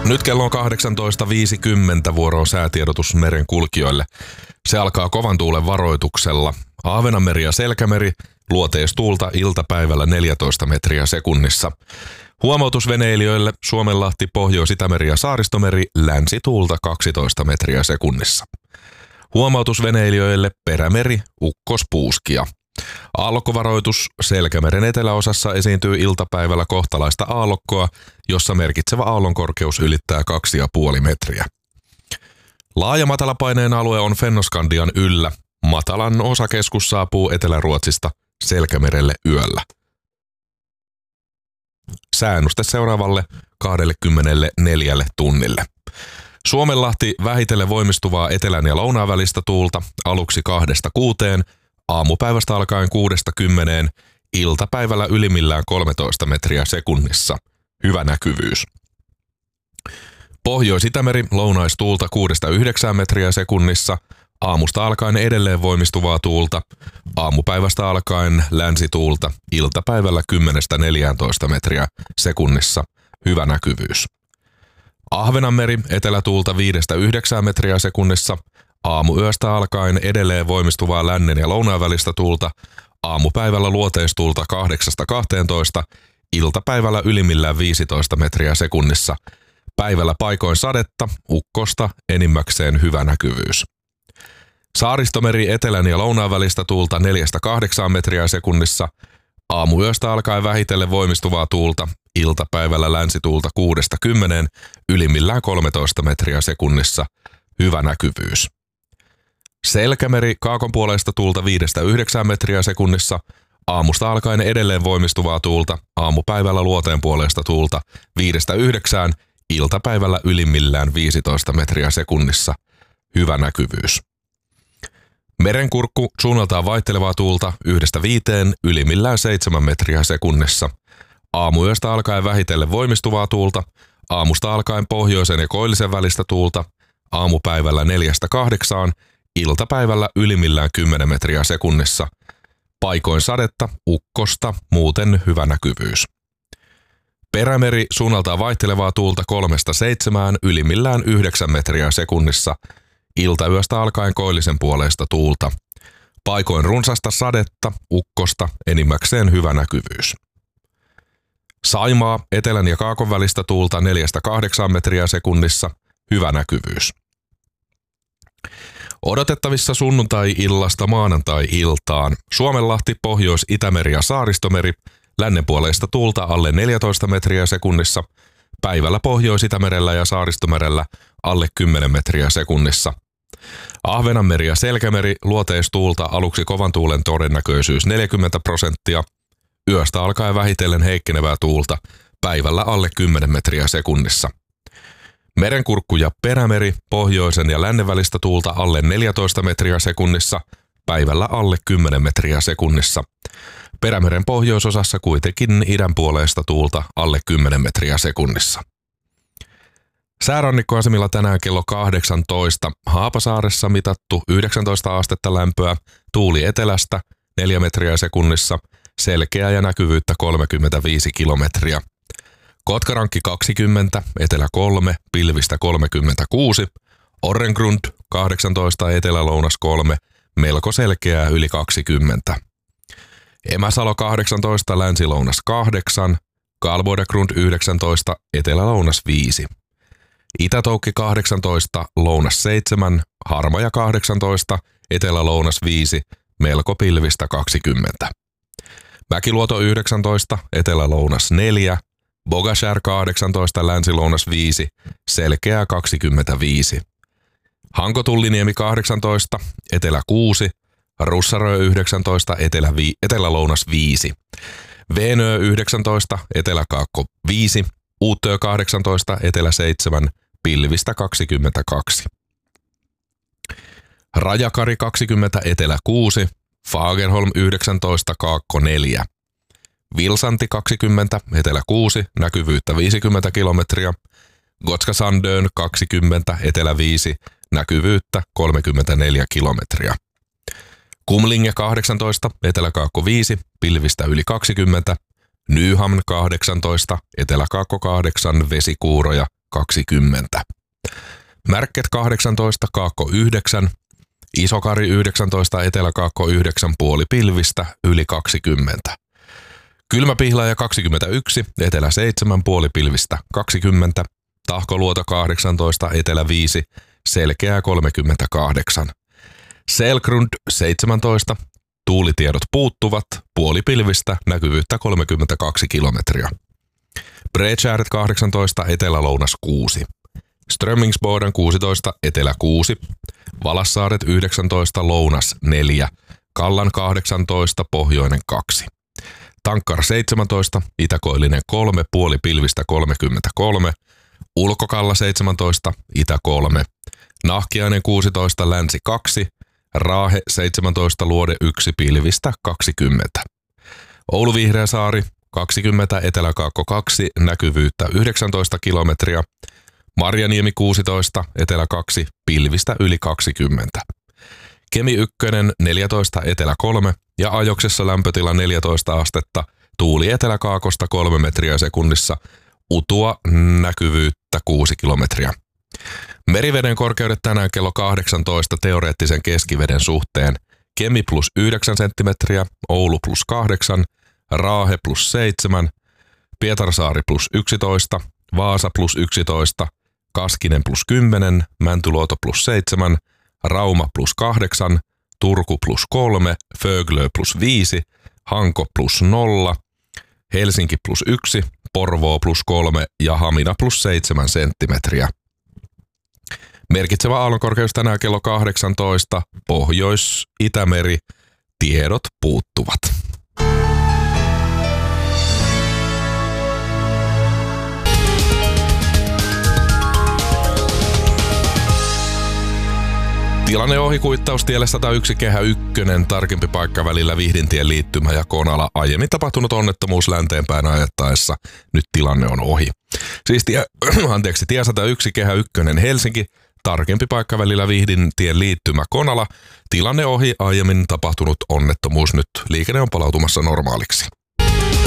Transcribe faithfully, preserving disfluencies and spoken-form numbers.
Nyt kello on kahdeksantoista viisikymmentä, vuoro on säätiedotus merenkulkijoille. Se alkaa kovan tuulen varoituksella. Ahvenanmeri ja Selkämeri, luoteistuulta iltapäivällä neljätoista metriä sekunnissa. Huomautus veneilijöille, Suomenlahti, Pohjois-Itämeri ja Saaristomeri, länsituulta kaksitoista metriä sekunnissa. Huomautus veneilijöille, Perämeri, ukkospuuskia. Aallokkovaroitus, Selkämeren eteläosassa esiintyy iltapäivällä kohtalaista aallokkoa, jossa merkitsevä aallonkorkeus ylittää kaksi pilkku viisi metriä. Laaja matalapaineen alue on Fennoskandian yllä. Matalan osakeskus saapuu Etelä-Ruotsista Selkämerelle yöllä. Sääennuste seuraavalle kaksikymmentäneljä tunnille. Suomenlahti vähitellen voimistuvaa etelän ja lounaan välistä tuulta aluksi kahdesta kuuteen, aamupäivästä alkaen kuudesta kymmeneen, iltapäivällä ylimmillään kolmetoista metriä sekunnissa. Hyvä näkyvyys. Pohjois-Itämeri lounaistuulta kuudesta yhdeksään metriä sekunnissa, aamusta alkaen edelleen voimistuvaa tuulta, aamupäivästä alkaen länsituulta, iltapäivällä kymmenestä neljääntoista metriä sekunnissa. Hyvä näkyvyys. Ahvenanmeri etelätuulta viidestä yhdeksään metriä sekunnissa, aamuyöstä alkaen edelleen voimistuvaa lännen ja lounaan välistä tuulta, aamupäivällä luoteistuulta kahdeksasta kahteentoista, iltapäivällä ylimmillään viisitoista metriä sekunnissa. Päivällä paikoin sadetta, ukkosta, enimmäkseen hyvä näkyvyys. Saaristomeri etelän ja lounaan välistä tuulta neljästä kahdeksaan metriä sekunnissa, aamuyöstä alkaen vähitellen voimistuvaa tuulta, iltapäivällä länsituulta kuudesta kymmeneen, ylimmillään kolmetoista metriä sekunnissa. Hyvä näkyvyys. Selkämeri kaakonpuoleista tuulta viidestä yhdeksään metriä sekunnissa, aamusta alkaen edelleen voimistuvaa tuulta, aamupäivällä luoteen puolesta tuulta viidestä yhdeksään, iltapäivällä ylimmillään viisitoista metriä sekunnissa. Hyvä näkyvyys. Merenkurkku suunnaltaan vaihtelevaa tuulta yhdestä viiteen, ylimmillään seitsemän metriä sekunnissa. Aamuyöstä alkaen vähitellen voimistuvaa tuulta, aamusta alkaen pohjoisen ja koillisen välistä tuulta, aamupäivällä neljästä kahdeksaan, iltapäivällä ylimmillään kymmenen metriä sekunnissa. Paikoin sadetta, ukkosta, muuten hyvä näkyvyys. Perämeri suunnaltaan vaihtelevaa tuulta kolmesta seitsemään, ylimmillään yhdeksän metriä sekunnissa. Iltayöstä alkaen koillisen puoleista tuulta. Paikoin runsasta sadetta, ukkosta, enimmäkseen hyvä näkyvyys. Saimaa etelän ja kaakon välistä tuulta neljästä kahdeksaan metriä sekunnissa. Hyvä näkyvyys. Odotettavissa sunnuntai-illasta maanantai-iltaan. Suomenlahti, Pohjois-Itämeri ja Saaristomeri, lännenpuoleista tuulta alle neljätoista metriä sekunnissa. Päivällä Pohjois-Itämerellä ja Saaristomerellä alle kymmenen metriä sekunnissa. Ahvenanmeri ja Selkämeri, luoteistuulta aluksi kovan tuulen todennäköisyys neljäkymmentä prosenttia. Yöstä alkaen vähitellen heikkenevää tuulta, päivällä alle kymmenen metriä sekunnissa. Merenkurkku ja Perämeri, pohjoisen ja lännen välistä tuulta alle neljätoista metriä sekunnissa, päivällä alle kymmenen metriä sekunnissa. Perämeren pohjoisosassa kuitenkin idän puoleista tuulta alle kymmenen metriä sekunnissa. Säärannikkoasemilla tänään kello kahdeksantoista. Haapasaaressa mitattu yhdeksäntoista astetta lämpöä, tuuli etelästä neljä metriä sekunnissa, selkeää ja näkyvyyttä kolmekymmentäviisi kilometriä. Kotkarankki kaksikymmentä, etelä kolme, pilvistä kolmekymmentäkuusi, Orrengrund kahdeksantoista, etelä-lounas kolme, melko selkeää yli kaksikymmentä. Emäsalo kahdeksantoista, länsi-lounas kahdeksan, Kalbodagrund yhdeksäntoista, etelä-lounas viisi. Itätoukki kahdeksantoista, lounas seitsemän, Harmaja kahdeksantoista, etelä-lounas viisi, melko pilvistä kaksikymmentä. Mäkiluoto yhdeksäntoista, etelä-lounas neljä, Bogashär kahdeksantoista, länsi-lounas viisi, selkeää kaksikymmentäviisi. Hankotulliniemi kahdeksantoista, etelä kuusi, Russarö yhdeksäntoista, etelä vi- etelä-lounas viisi. Veenö yhdeksäntoista, etelä-kaakko viisi, Uutö kahdeksantoista, etelä seitsemän, pilvistä kaksikymmentäkaksi. Rajakari kaksikymmentä, etelä kuusi, Fagerholm yhdeksäntoista, kaakko neljä. Vilsanti kaksikymmentä, etelä kuusi, näkyvyyttä viisikymmentä kilometriä. Gotska Sandön kaksikymmentä, etelä viisi, näkyvyyttä kolmekymmentäneljä kilometriä. Kumlinge kahdeksantoista, eteläkaakko viisi, pilvistä yli kaksikymmentä. Nyhamn kahdeksantoista, eteläkaakko kahdeksan, vesikuuroja kaksikymmentä. Märket kahdeksantoista, Kaakko yhdeksän, Isokari yhdeksäntoista, Etelä-Kaakko yhdeksän, puoli pilvistä, yli kaksikymmentä. Kylmäpihlaja kaksikymmentäyksi, Etelä seitsemän, puoli pilvistä, kaksikymmentä. Tahkoluoto kahdeksantoista, Etelä viisi, selkeää kolmekymmentäkahdeksan. Selgrund seitsemäntoista, tuulitiedot puuttuvat, puoli pilvistä, näkyvyyttä kolmekymmentäkaksi kilometriä. Bredskäret kahdeksantoista, Etelä-Lounas kuusi. Strömmingsboden kuusitoista, Etelä kuusi. Valassaaret yhdeksäntoista, Lounas neljä. Kallan kahdeksantoista, Pohjoinen kaksi. Tankkar seitsemäntoista, Itäkoillinen kolme, puoli pilvistä kolmekymmentäkolme. Ulkokalla seitsemäntoista, Itä kolme. Nahkiainen kuusitoista, Länsi kaksi. Raahe seitsemäntoista, Luode yksi, pilvistä kaksikymmentä. Oulu Vihreäsaari kaksikymmentä, Etelä-Kaakko kaksi, näkyvyyttä yhdeksäntoista kilometriä. Marjaniemi kuusitoista, Etelä kaksi, pilvistä yli kaksikymmentä. Kemi yksi neljätoista, Etelä kolme ja Ajoksessa lämpötila neljätoista astetta, tuuli Etelä-Kaakosta kolme metriä sekunnissa, utua näkyvyyttä kuusi kilometriä. Meriveden korkeudet tänään kello kahdeksantoista teoreettisen keskiveden suhteen. Kemi plus yhdeksän senttimetriä, Oulu plus kahdeksan, Raahe plus seitsemän, Pietarsaari plus yksitoista, Vaasa plus yksitoista, Kaskinen plus kymmenen, Mäntyluoto plus seitsemän, Rauma plus kahdeksan, Turku plus kolme, Föglö plus viisi, Hanko plus nolla, Helsinki plus yksi, Porvoo plus kolme ja Hamina plus seitsemän senttimetriä. Merkitsevä aallonkorkeus tänään kello kahdeksantoista, Pohjois-Itämeri, tiedot puuttuvat. Tilanne ohikuittaus tielle sata yksi kehä yksi, tarkempi paikka välillä Vihdintien liittymä ja Konala. Aiemmin tapahtunut onnettomuus länteenpäin ajettaessa. Nyt tilanne on ohi. Siis tie, anteeksi, tie sata yksi kehä yksi Helsinki, tarkempi paikka välillä Vihdintien liittymä Konala. Tilanne ohi, aiemmin tapahtunut onnettomuus. Nyt liikenne on palautumassa normaaliksi.